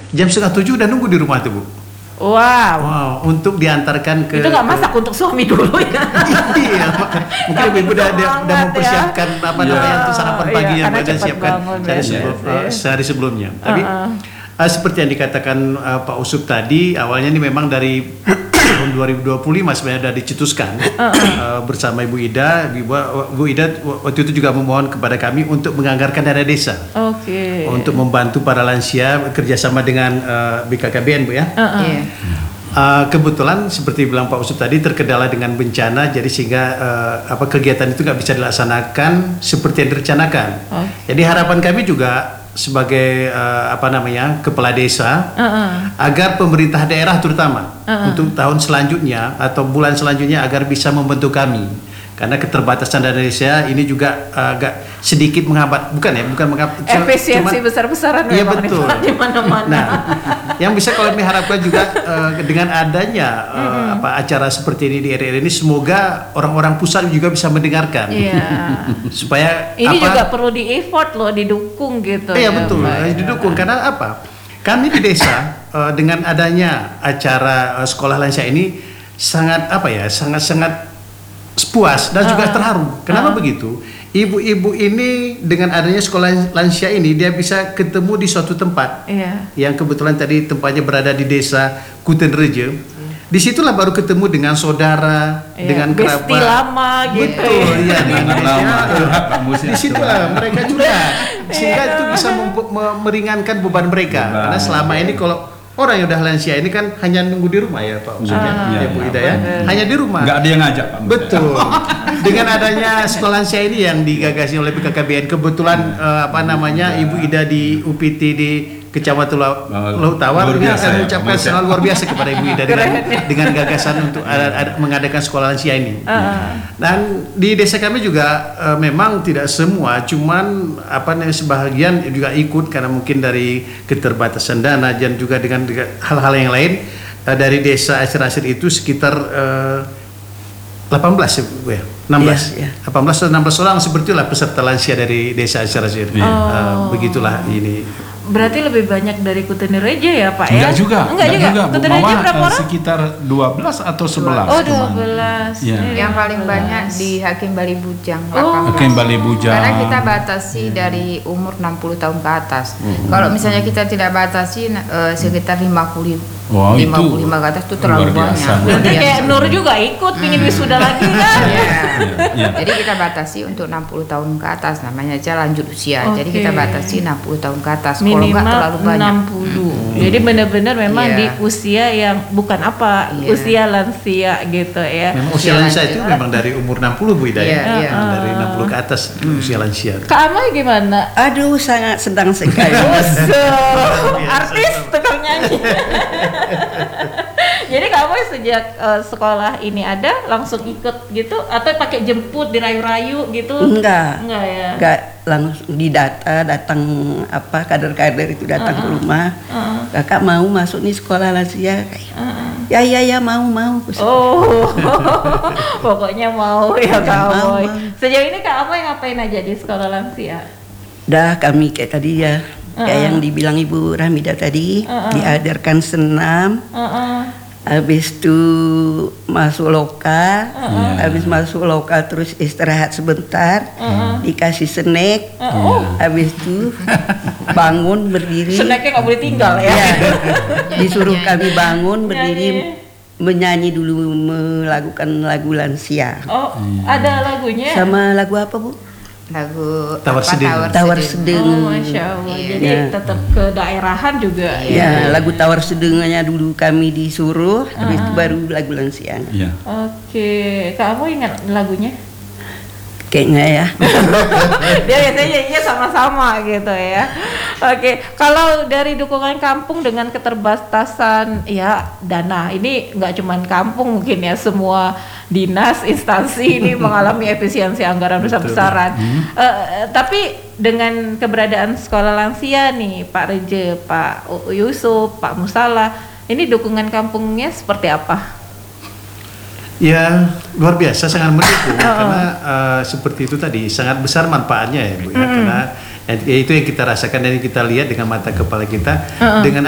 jam 6:30 udah nunggu di rumah tuh Bu. Wow. Untuk diantarkan ke. Itu nggak masak untuk suami dulu ya? Iya, mungkin ibu udah mempersiapkan apa namanya untuk sarapan pagi yang udah siapkan sehari sebelumnya. Tapi seperti yang dikatakan Pak Usup tadi, awalnya ini memang dari tahun 2025 sebenarnya sudah dicetuskan bersama Ibu Ida. Bu Ida waktu itu juga memohon kepada kami untuk menganggarkan dana desa. Untuk membantu para lansia kerjasama dengan BKKBN Bu ya. Kebetulan seperti bilang Pak Usup tadi terkendala dengan bencana, jadi sehingga kegiatan itu nggak bisa dilaksanakan seperti yang direncanakan. Jadi harapan kami juga sebagai kepala desa agar pemerintah daerah terutama untuk tahun selanjutnya atau bulan selanjutnya agar bisa membantu kami, karena keterbatasan dana desa ini juga agak sedikit menghambat, bukan menghambat efisiensi besar-besaran. Iya betul. Di mana-mana. Nah, yang bisa kalau kami harapkan juga dengan adanya acara seperti ini di RRI ini, semoga orang-orang pusat juga bisa mendengarkan. Supaya ini juga perlu di-effort loh, didukung gitu. Iya betul, didukung karena apa? Kami di desa dengan adanya acara sekolah lansia ini sangat puas dan juga terharu. Kenapa begitu? Ibu-ibu ini dengan adanya sekolah lansia ini dia bisa ketemu di suatu tempat yang kebetulan tadi tempatnya berada di desa Kutenreje. Disitulah baru ketemu dengan saudara, dengan kerabat. Besti lama gitu. Betul, dengan lama. Disitulah mereka juga, sehingga itu bisa meringankan beban mereka. Karena selama ini kalau orang yang udah lansia ini kan hanya nunggu di rumah ya Pak Usup ya Bu Ida ya, hanya di rumah. Nggak ada yang ngajak Pak. Betul. Dengan adanya sekolah lansia ini yang digagasi oleh BKKBN, kebetulan Ibu Ida di UPT di Kecamatan Laut Tawar ini akan mengucapkan sangat luar biasa kepada Ibu Ida dengan gagasan untuk mengadakan sekolah lansia ini. Dan di desa kami juga memang tidak semua, cuman sebahagian juga ikut karena mungkin dari keterbatasan dana dan juga dengan hal-hal yang lain. Dari desa Asir-Asir itu sekitar 18 ya Bu ya? 18 atau 16 orang seperti itulah peserta lansia dari desa Asir-Asir. Begitulah ini. Berarti lebih banyak dari Kutenreje ya Pak ya? Enggak juga. Kutenreje berapa orang? Sekitar 12 atau 11. Oh 12. Yang paling banyak di Hakim Bali Bujang. Hakim Bali Bujang. Karena kita batasi dari umur 60 tahun ke atas. Kalau misalnya kita tidak batasi sekitar 50. 55 ke atas itu terlalu banyak. Berarti kayak Nur juga ikut pingin wisuda lagi kan? Jadi kita batasi untuk 60 tahun ke atas, namanya aja lanjut usia. Jadi kita batasi 60 tahun ke atas. Minimal terlalu banyak. 60. Jadi benar-benar memang di usia yang bukan usia lansia gitu ya. Memang usia lansia itu memang dari umur 60 Bu Ida ya. Dari 60 ke atas usia lansia. Kak Amai gimana? Aduh, sangat sedang sekali. Artis tukang nyanyi. Jadi kamu sejak sekolah ini ada langsung ikut gitu atau pakai jemput dirayu-rayu gitu? Enggak ya. Enggak, langsung datang kader-kader itu datang ke rumah. Kakak mau masuk nih sekolah lansia. Ya mau. Pokoknya mau ya kamu. Sejauh ini Kak Amoy ngapain aja di sekolah lansia? Dah kami kayak tadi ya. Kayak yang dibilang Ibu Rahmida tadi, diajarkan senam. Habis itu masuk loka, habis masuk loka terus istirahat sebentar, dikasih snack, habis itu bangun berdiri. Snacknya nggak boleh tinggal ya? Disuruh kami bangun berdiri, menyanyi dulu, melakukan lagu lansia. Oh, ada lagunya? Sama lagu apa Bu? Lagu Tawar Sedeng. Oh, Masya Allah. Jadi tetap ke daerahan juga. Lagu Tawar Sedengnya dulu kami disuruh, habis itu baru lagu lansia. Oke, kamu ingat lagunya? Kayaknya ya. Dia biasanya nyanyinya sama-sama gitu ya. Oke, kalau dari dukungan kampung dengan keterbatasan dana, ini nggak cuman kampung mungkin ya, semua dinas, instansi ini mengalami efisiensi anggaran besar-besaran. Tapi dengan keberadaan sekolah lansia nih, Pak Reje, Pak Yusuf, Pak Musala, ini dukungan kampungnya seperti apa? Ya luar biasa, sangat mendukung karena seperti itu tadi sangat besar manfaatnya ya Bu ya, karena itu yang kita rasakan dan yang kita lihat dengan mata kepala kita dengan